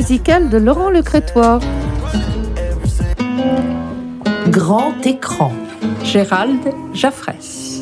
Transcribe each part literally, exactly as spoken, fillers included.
musicale de Laurent Le Crétois. Grand écran, Gérald Jaffrès.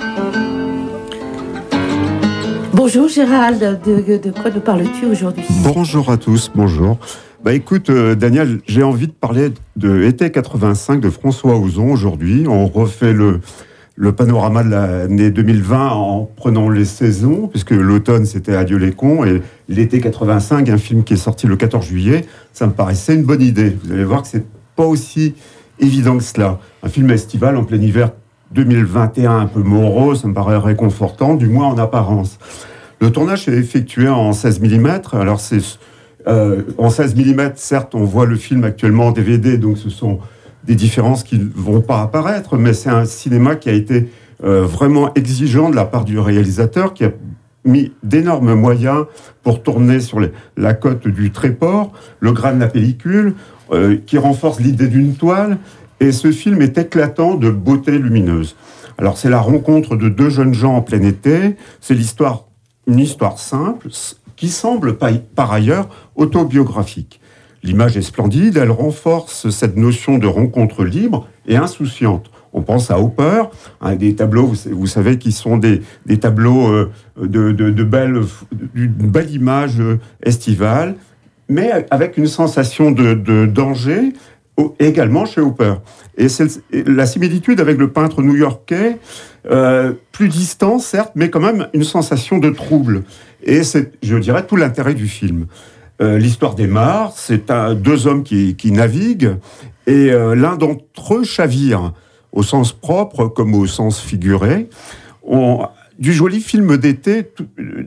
Bonjour Gérald, de, de quoi nous parles-tu aujourd'hui ? Bonjour à tous, bonjour. Bah écoute, euh, Daniel, j'ai envie de parler de Été quatre-vingt-cinq de François Ozon aujourd'hui. On refait le, le panorama de l'année deux mille vingt en prenant les saisons, puisque l'automne c'était Adieu les cons, et l'été quatre-vingt-cinq, un film qui est sorti le quatorze juillet, ça me paraissait une bonne idée. Vous allez voir que c'est pas aussi évident que cela. Un film estival en plein hiver deux mille vingt et un, un peu morose, ça me paraît réconfortant, du moins en apparence. Le tournage est effectué en seize millimètres, alors c'est... Euh, en seize millimètres, certes, on voit le film actuellement en D V D, donc ce sont des différences qui ne vont pas apparaître, mais c'est un cinéma qui a été euh, vraiment exigeant de la part du réalisateur, qui a mis d'énormes moyens pour tourner sur les, la cote du Tréport, le grain de la pellicule, euh, qui renforce l'idée d'une toile, et ce film est éclatant de beauté lumineuse. Alors c'est la rencontre de deux jeunes gens en plein été, c'est l'histoire, une histoire simple, qui semble par ailleurs autobiographique. L'image est splendide, elle renforce cette notion de rencontre libre et insouciante. On pense à Hopper, hein, des tableaux, vous, vous savez, qui sont des, des tableaux euh, de, de, de belles, d'une belle image estivale, mais avec une sensation de, de danger, également chez Hopper. Et c'est la similitude avec le peintre new-yorkais, euh, plus distant certes, mais quand même une sensation de trouble. Et c'est, je dirais, tout l'intérêt du film. Euh, l'histoire démarre, c'est un, deux hommes qui, qui naviguent, et euh, l'un d'entre eux chavire, au sens propre comme au sens figuré. On, du joli film d'été, tout,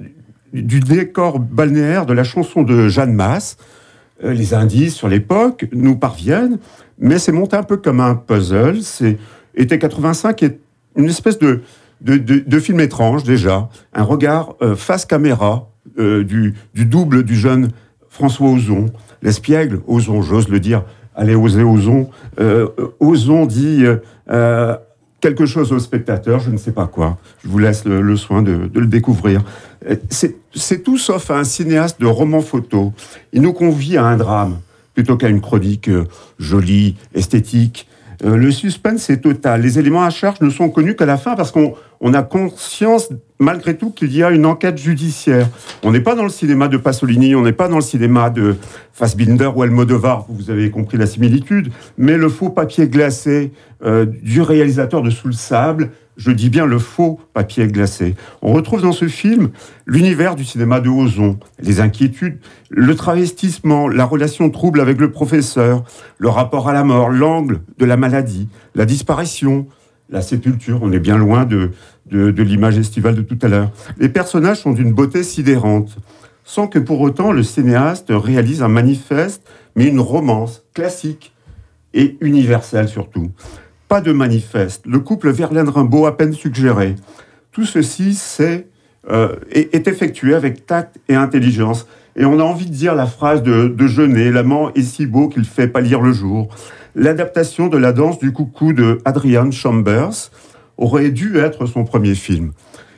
du décor balnéaire de la chanson de Jeanne Masse, euh, les indices sur l'époque nous parviennent, mais c'est monté un peu comme un puzzle. C'est Été quatre-vingt-cinq est une espèce de De, de, de film étrange déjà, un regard euh, face caméra euh, du, du double du jeune François Ozon, l'espiègle Ozon, j'ose le dire, allez oser Ozon, euh, Ozon dit euh, quelque chose au spectateur, je ne sais pas quoi, je vous laisse le, le soin de, de le découvrir. C'est, c'est tout sauf un cinéaste de roman photo, il nous convie à un drame, plutôt qu'à une chronique euh, jolie, esthétique. Euh, le suspense est total. Les éléments à charge ne sont connus qu'à la fin parce qu'on on a conscience, malgré tout, qu'il y a une enquête judiciaire. On n'est pas dans le cinéma de Pasolini, on n'est pas dans le cinéma de Fassbinder ou Almodovar, vous avez compris la similitude, mais le faux papier glacé euh, du réalisateur de Sous le sable, je dis bien le faux papier glacé. On retrouve dans ce film l'univers du cinéma de Ozon, les inquiétudes, le travestissement, la relation trouble avec le professeur, le rapport à la mort, l'angle de la maladie, la disparition, la sépulture. On est bien loin de, de, de l'image estivale de tout à l'heure. Les personnages sont d'une beauté sidérante, sans que pour autant le cinéaste réalise un manifeste, mais une romance classique et universelle surtout. Pas de manifeste. Le couple Verlaine-Rimbaud à peine suggéré. Tout ceci c'est, euh, est, est effectué avec tact et intelligence. Et on a envie de dire la phrase de, de Genet, l'amant est si beau qu'il fait pâlir le jour. L'adaptation de la danse du coucou de Adrian Chambers aurait dû être son premier film.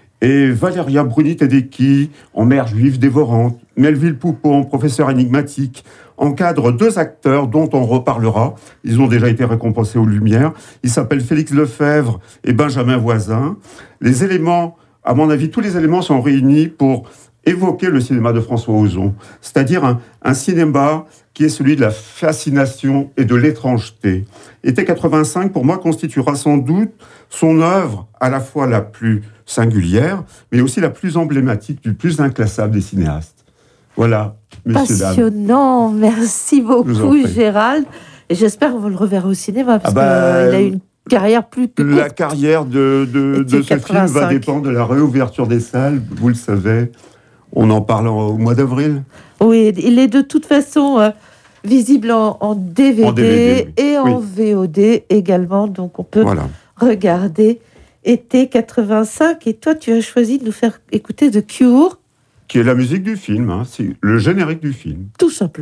Et Valeria Bruni-Tedeschi, en mère juive dévorante, Melville Poupeau, en professeur énigmatique, encadre deux acteurs dont on reparlera. Ils ont déjà été récompensés aux Lumières. Ils s'appellent Félix Lefebvre et Benjamin Voisin. Les éléments, à mon avis, tous les éléments sont réunis pour évoquer le cinéma de François Ozon, c'est-à-dire un, un cinéma qui est celui de la fascination et de l'étrangeté. Été quatre-vingt-cinq, pour moi, constituera sans doute son œuvre à la fois la plus singulière, mais aussi la plus emblématique, du plus inclassable des cinéastes. Voilà, messieurs, dames. Passionnant, merci beaucoup Gérald. Et j'espère qu'on le reverra au cinéma, parce ah bah, qu'il a une carrière plus que courte. La carrière de, de, de ce film va dépendre de la réouverture des salles, vous le savez. On en parle au mois d'avril. Oui, il est de toute façon euh, visible en, en, D V D en D V D oui. et en oui. V O D également, donc on peut voilà. regarder Été quatre-vingt-cinq. Et toi, tu as choisi de nous faire écouter The Cure. Qui est la musique du film, hein. C'est le générique du film. Tout simplement.